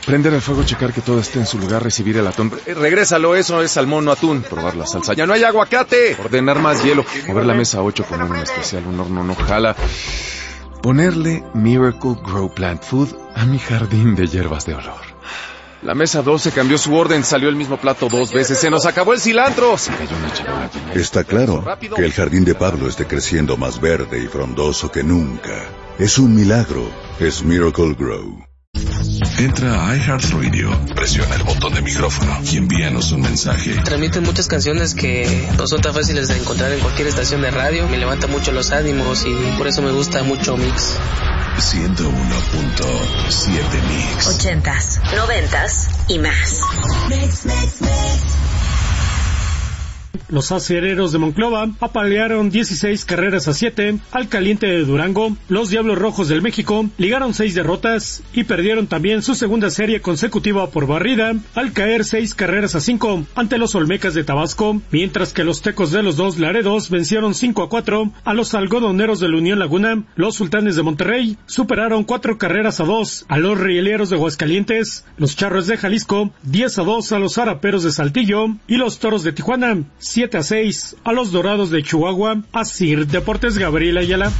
Prender el fuego, checar que todo esté en su lugar, recibir el atún. Regrésalo, eso es salmón, no atún. Probar la salsa. ¡Ya no hay aguacate! Ordenar más hielo. Mover la mesa 8, poner un especial, un horno no jala. Ponerle Miracle Grow Plant Food a mi jardín de hierbas de olor. La mesa 12 cambió su orden, salió el mismo plato 2 veces, se nos acabó el cilantro. Se cayó una charola. Está claro que el jardín de Pablo esté creciendo más verde y frondoso que nunca. Es un milagro, es Miracle Grow. Entra a iHeartRadio, presiona el botón de micrófono y envíanos un mensaje. Transmiten muchas canciones que no son tan fáciles de encontrar en cualquier estación de radio. Me levanta mucho los ánimos y por eso me gusta mucho Mix. 101.7 Mix. 80s, 90s y más. Mix. Los acereros de Monclova apalearon 16 carreras a 7 al Caliente de Durango. Los Diablos Rojos del México ligaron 6 derrotas y perdieron también su segunda serie consecutiva por barrida al caer 6 carreras a 5 ante los Olmecas de Tabasco, mientras que los Tecos de los Dos Laredos vencieron 5-4 a los Algodoneros de la Unión Laguna. Los Sultanes de Monterrey superaron 4 carreras a 2 a los Rieleros de Aguascalientes. Los Charros de Jalisco 10-2 a los Araperos de Saltillo y los Toros de Tijuana 7-6 a los Dorados de Chihuahua. Asir Deportes, Gabriel Ayala.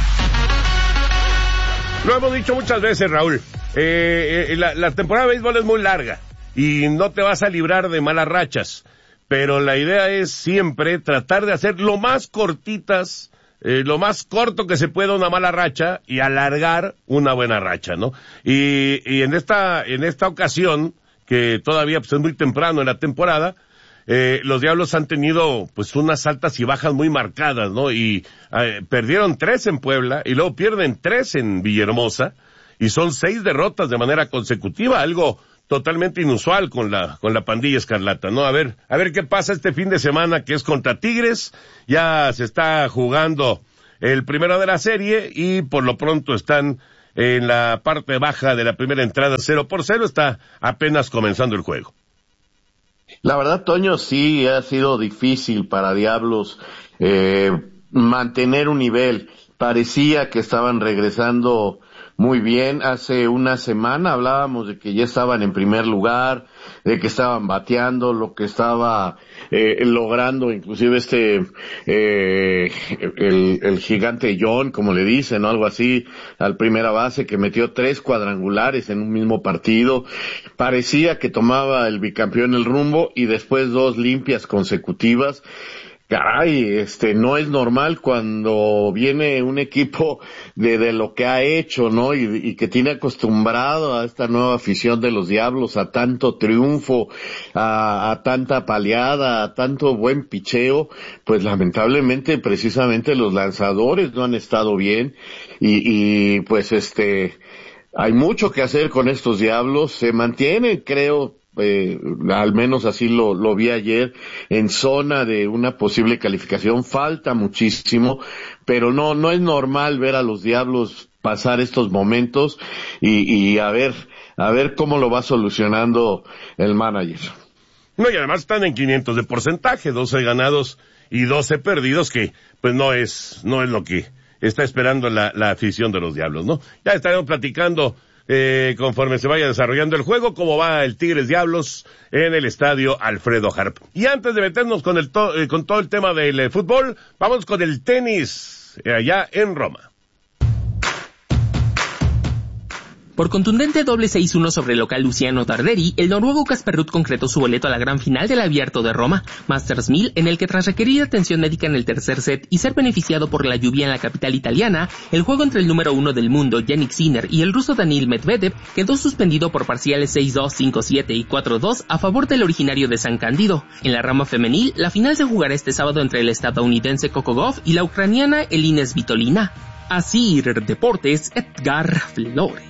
Lo hemos dicho muchas veces, Raúl. La temporada de béisbol es muy larga y no te vas a librar de malas rachas. Pero la idea es siempre tratar de hacer lo más cortitas, lo más corto que se pueda una mala racha y alargar una buena racha, ¿no? Y en esta ocasión, que todavía pues, es muy temprano en la temporada, los Diablos han tenido pues unas altas y bajas muy marcadas, ¿no? Y perdieron 3 en Puebla y luego pierden 3 en Villahermosa y son 6 derrotas de manera consecutiva, algo totalmente inusual con la pandilla escarlata, ¿no? A ver qué pasa este fin de semana, que es contra Tigres. Ya se está jugando el primero de la serie y por lo pronto están en la parte baja de la primera entrada 0-0, está apenas comenzando el juego. La verdad, Toño, sí ha sido difícil para Diablos mantener un nivel. Parecía que estaban regresando muy bien. Hace una semana hablábamos de que ya estaban en primer lugar, de que estaban bateando, lo que estaba logrando, inclusive el gigante John, como le dicen, ¿no? Algo así, al primera base, que metió 3 cuadrangulares en un mismo partido. Parecía que tomaba el bicampeón el rumbo y después 2 limpias consecutivas. Caray, no es normal cuando viene un equipo de lo que ha hecho, ¿no? Y que tiene acostumbrado a esta nueva afición de los Diablos, a tanto triunfo, a tanta paleada, a tanto buen picheo, pues lamentablemente precisamente los lanzadores no han estado bien y pues hay mucho que hacer con estos Diablos. Se mantienen, creo, al menos así lo vi ayer, en zona de una posible calificación. Falta muchísimo, pero no es normal ver a los Diablos pasar estos momentos y a ver cómo lo va solucionando el manager. No, y además están en 500 de porcentaje, 12 ganados y 12 perdidos, que pues no es lo que está esperando la afición de los Diablos, ¿no? Ya estaremos platicando conforme se vaya desarrollando el juego, cómo va el Tigres Diablos en el estadio Alfredo Harp. Y antes de meternos con todo el tema del fútbol, vamos con el tenis allá en Roma. Por contundente doble 6-1 sobre el local Luciano Darderi, el noruego Casper Ruud concretó su boleto a la gran final del Abierto de Roma, Masters 1000, en el que tras requerir atención médica en el tercer set y ser beneficiado por la lluvia en la capital italiana, el juego entre el número 1 del mundo, Jannik Sinner, y el ruso Daniil Medvedev quedó suspendido por parciales 6-2, 5-7 y 4-2 a favor del originario de San Cándido. En la rama femenil, la final se jugará este sábado entre el estadounidense Coco Gauff y la ucraniana Elina Svitolina. Asir Deportes, Edgar Flores.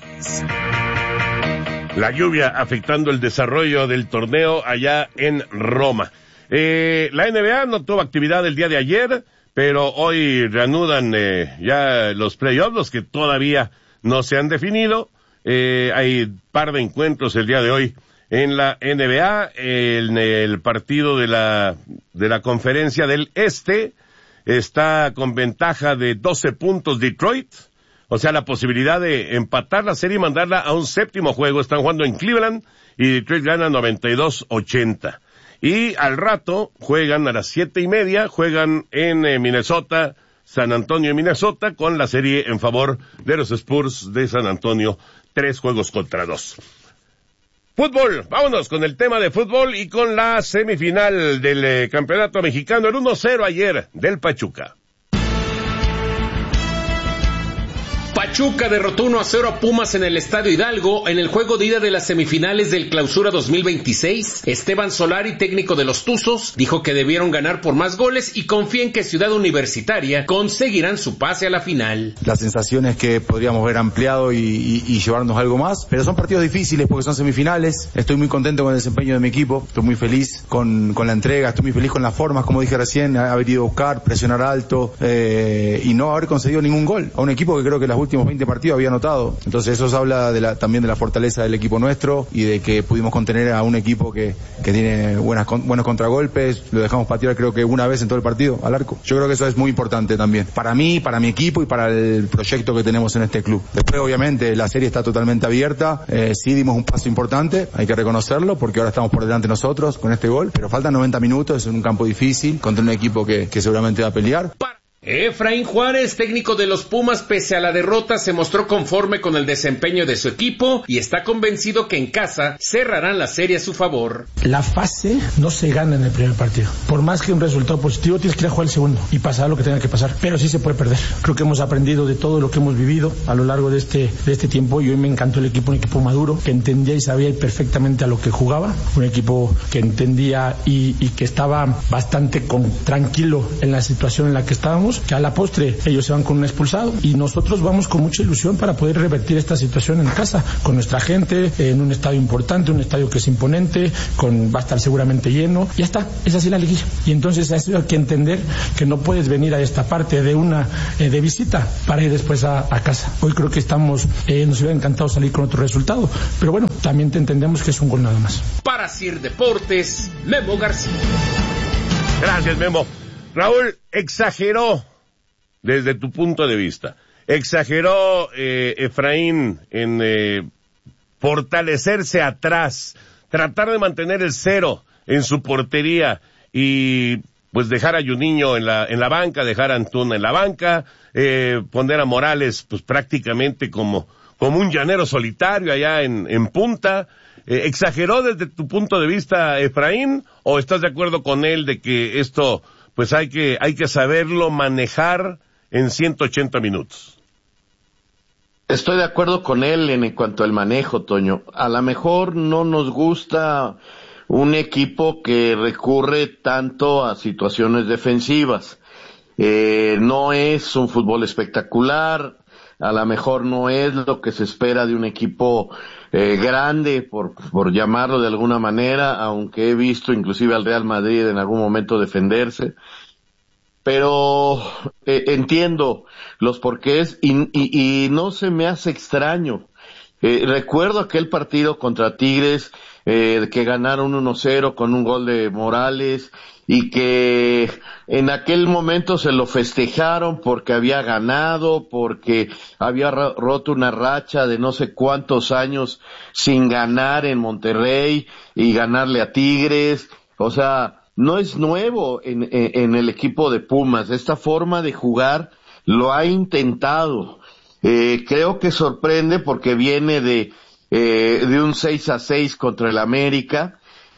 La lluvia afectando el desarrollo del torneo allá en Roma. La NBA no tuvo actividad el día de ayer, pero hoy reanudan ya los playoffs, los que todavía no se han definido. Hay par de encuentros el día de hoy en la NBA, en el partido de la conferencia del Este. Está con ventaja de 12 puntos Detroit. o sea, la posibilidad de empatar la serie y mandarla a un séptimo juego. Están jugando en Cleveland y Detroit gana 92-80. Y al rato juegan a las 7:30, juegan en Minnesota, San Antonio, Minnesota, con la serie en favor de los Spurs de San Antonio, 3-2. Fútbol, vámonos con el tema de fútbol y con la semifinal del campeonato mexicano, el 1-0 ayer del Pachuca. Pachuca derrotó 1-0 a Pumas en el Estadio Hidalgo en el juego de ida de las semifinales del Clausura 2026. Esteban Solari, técnico de los Tuzos, dijo que debieron ganar por más goles y confía en que Ciudad Universitaria conseguirán su pase a la final. La sensación es que podríamos haber ampliado y llevarnos algo más, pero son partidos difíciles porque son semifinales. Estoy muy contento con el desempeño de mi equipo, estoy muy feliz con la entrega, estoy muy feliz con las formas, como dije recién, haber ido a buscar, presionar alto y no haber conseguido ningún gol a un equipo que creo que las últimos 20 partidos había anotado. Entonces eso habla también de la fortaleza del equipo nuestro y de que pudimos contener a un equipo que tiene buenos contragolpes. Lo dejamos patear creo que una vez en todo el partido al arco. Yo creo que eso es muy importante también para mí, para mi equipo y para el proyecto que tenemos en este club. Después obviamente la serie está totalmente abierta, sí dimos un paso importante, hay que reconocerlo porque ahora estamos por delante nosotros con este gol, pero faltan 90 minutos, es un campo difícil contra un equipo que seguramente va a pelear. Efraín Juárez, técnico de los Pumas, pese a la derrota, se mostró conforme con el desempeño de su equipo y está convencido que en casa cerrarán la serie a su favor. La fase no se gana en el primer partido. Por más que un resultado positivo, tienes que ir a jugar el segundo y pasar lo que tenga que pasar. Pero sí se puede perder. Creo que hemos aprendido de todo lo que hemos vivido a lo largo de este tiempo y hoy me encantó el equipo, un equipo maduro, que entendía y sabía perfectamente a lo que jugaba. Un equipo que entendía y que estaba bastante tranquilo en la situación en la que estábamos. Que a la postre ellos se van con un expulsado y nosotros vamos con mucha ilusión para poder revertir esta situación en casa, con nuestra gente, en un estadio importante, un estadio que es imponente, va a estar seguramente lleno. Ya está, es así la liguilla. Y entonces eso hay que entender que no puedes venir a esta parte de visita para ir después a casa. Hoy creo que nos hubiera encantado salir con otro resultado, pero bueno, también te entendemos que es un gol nada más. Para CIR Deportes, Memo García. Gracias, Memo. Raúl, exageró, desde tu punto de vista, Efraín en fortalecerse atrás, tratar de mantener el 0 en su portería y pues dejar a Juninho en la banca, dejar a Antuna en la banca, poner a Morales pues prácticamente como un llanero solitario allá en punta. ¿Exageró desde tu punto de vista, Efraín, o estás de acuerdo con él de que esto pues hay que saberlo manejar en 180 minutos? Estoy de acuerdo con él en cuanto al manejo, Toño. A lo mejor no nos gusta un equipo que recurre tanto a situaciones defensivas. No es un fútbol espectacular, a lo mejor no es lo que se espera de un equipo grande, por llamarlo de alguna manera, aunque he visto inclusive al Real Madrid en algún momento defenderse, pero entiendo los porqués y no se me hace extraño. Recuerdo aquel partido contra Tigres que ganaron 1-0 con un gol de Morales y que en aquel momento se lo festejaron porque había ganado, porque había roto una racha de no sé cuántos años sin ganar en Monterrey y ganarle a Tigres. O sea, no es nuevo en el equipo de Pumas. Esta forma de jugar lo ha intentado. Creo que sorprende porque viene de un 6-6 contra el América,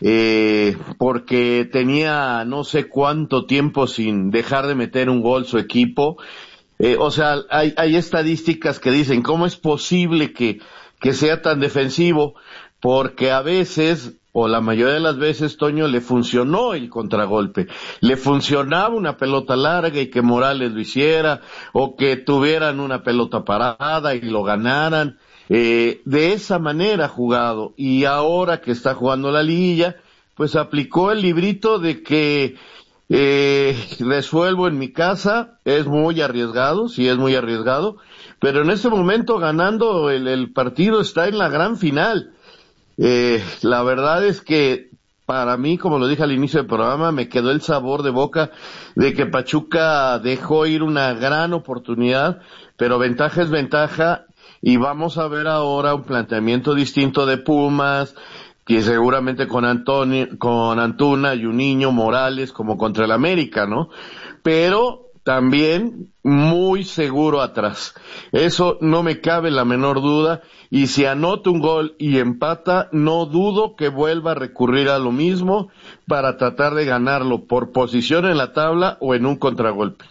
porque tenía no sé cuánto tiempo sin dejar de meter un gol su equipo. O sea, hay estadísticas que dicen cómo es posible que sea tan defensivo, porque a veces, o la mayoría de las veces, Toño, le funcionó el contragolpe. Le funcionaba una pelota larga y que Morales lo hiciera, o que tuvieran una pelota parada y lo ganaran. De esa manera ha jugado, y ahora que está jugando la liguilla, pues aplicó el librito de que resuelvo en mi casa. Es muy arriesgado, sí es muy arriesgado, pero en este momento ganando el partido está en la gran final. La verdad es que para mí, como lo dije al inicio del programa, me quedó el sabor de boca de que Pachuca dejó ir una gran oportunidad, pero ventaja es ventaja, y vamos a ver ahora un planteamiento distinto de Pumas, que seguramente con Antuna y un niño Morales como contra el América, ¿no? Pero también muy seguro atrás. Eso no me cabe la menor duda, y si anota un gol y empata, no dudo que vuelva a recurrir a lo mismo para tratar de ganarlo por posición en la tabla o en un contragolpe.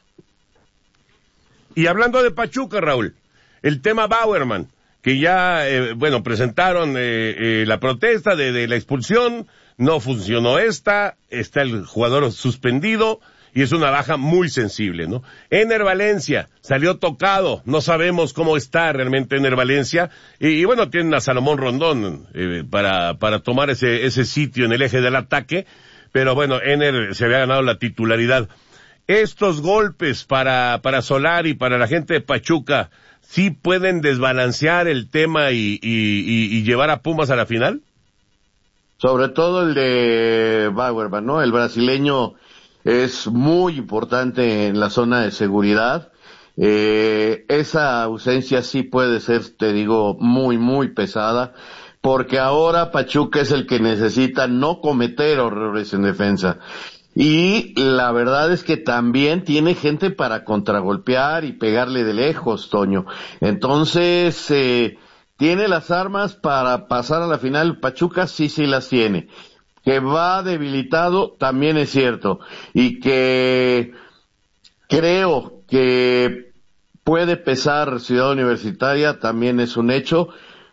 Y hablando de Pachuca, Raúl, el tema Bauerman, que ya, presentaron la protesta de la expulsión, no funcionó está el jugador suspendido, y es una baja muy sensible, ¿no? Ener Valencia salió tocado, no sabemos cómo está realmente Ener Valencia, y bueno, tienen a Salomón Rondón para tomar ese sitio en el eje del ataque, pero bueno, Ener se había ganado la titularidad. Estos golpes para Solari y para la gente de Pachuca, ¿sí pueden desbalancear el tema y llevar a Pumas a la final? Sobre todo el de Bauerman, ¿no? El brasileño es muy importante en la zona de seguridad. Esa ausencia sí puede ser, te digo, muy, muy pesada, porque ahora Pachuca es el que necesita no cometer errores en defensa. Y la verdad es que también tiene gente para contragolpear y pegarle de lejos, Toño. Entonces, tiene las armas para pasar a la final. Pachuca sí las tiene. Que va debilitado también es cierto, y que creo que puede pesar Ciudad Universitaria también es un hecho,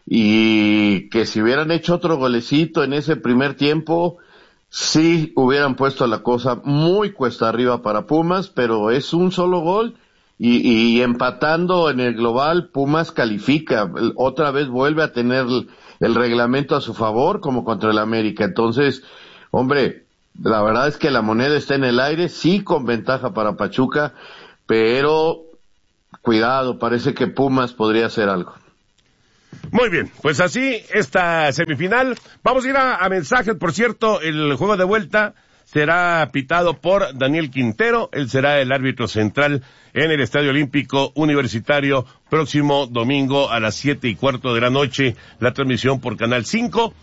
y que si hubieran hecho otro golecito en ese primer tiempo, sí hubieran puesto la cosa muy cuesta arriba para Pumas, pero es un solo gol, y empatando en el global, Pumas califica, otra vez vuelve a tener el reglamento a su favor, como contra el América. Entonces, hombre, la verdad es que la moneda está en el aire, sí con ventaja para Pachuca, pero cuidado, parece que Pumas podría hacer algo. Muy bien, pues así esta semifinal. Vamos a ir a mensajes. Por cierto, el juego de vuelta será pitado por Daniel Quintero. Él será el árbitro central en el Estadio Olímpico Universitario próximo domingo a las 7:15 de la noche, la transmisión por Canal 5.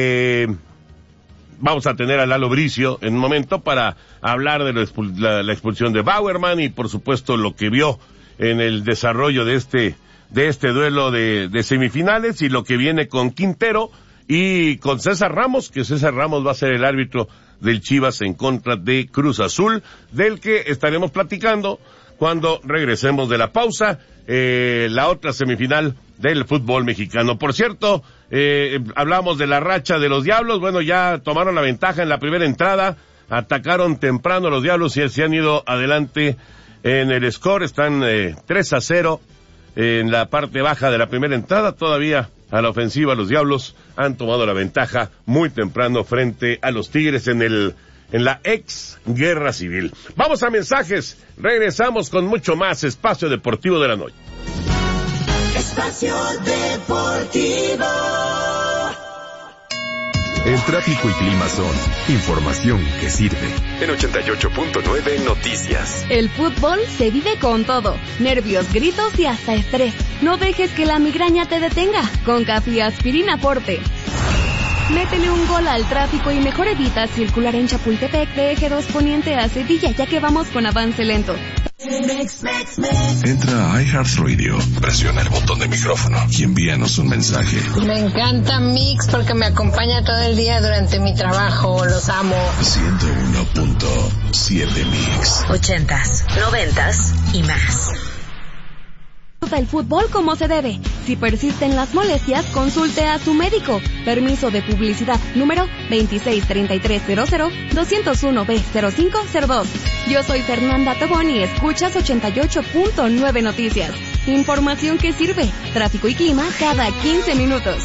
Vamos a tener a Lalo Bricio en un momento para hablar de la expulsión de Bauerman y por supuesto lo que vio en el desarrollo de este duelo de semifinales, y lo que viene con Quintero y con César Ramos, que César Ramos va a ser el árbitro del Chivas en contra de Cruz Azul, del que estaremos platicando cuando regresemos de la pausa, la otra semifinal del fútbol mexicano. Por cierto, hablamos de la racha de los Diablos. Bueno, ya tomaron la ventaja en la primera entrada, atacaron temprano los Diablos y se han ido adelante en el score. Están 3-0 en la parte baja de la primera entrada. Todavía a la ofensiva los Diablos han tomado la ventaja muy temprano frente a los Tigres en la ex guerra civil. Vamos a mensajes, regresamos con mucho más Espacio Deportivo de la Noche. Espacio Deportivo. El tráfico y clima son información que sirve. En 88.9 Noticias. El fútbol se vive con todo. Nervios, gritos y hasta estrés. No dejes que la migraña te detenga. Con Café Aspirina Forte. Métele un gol al tráfico y mejor evita circular en Chapultepec de Eje 2 Poniente a Sevilla, ya que vamos con avance lento. Entra a iHeartRadio, presiona el botón de micrófono y envíanos un mensaje. Me encanta Mix porque me acompaña todo el día durante mi trabajo, los amo. 101.7 Mix. 80s, 90s y más. El fútbol como se debe. Si persisten las molestias, consulte a su médico. Permiso de publicidad número 263300-201B0502. Yo soy Fernanda Tobón y escuchas 88.9 Noticias. Información que sirve. Tráfico y clima cada 15 minutos.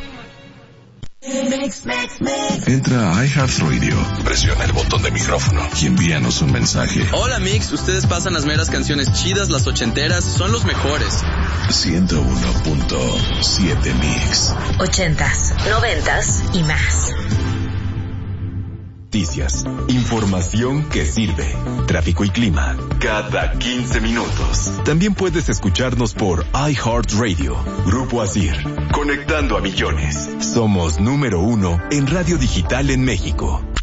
Entra a iHeartRadio, presiona el botón de micrófono y envíanos un mensaje. Hola Mix, ustedes pasan las meras canciones chidas, las ochenteras, son los mejores. 101.7 Mix. 80s, 90s y más. Noticias, información que sirve. Tráfico y clima cada 15 minutos. También puedes escucharnos por iHeartRadio. Grupo Asir, conectando a millones. Somos número 1 en radio digital en México.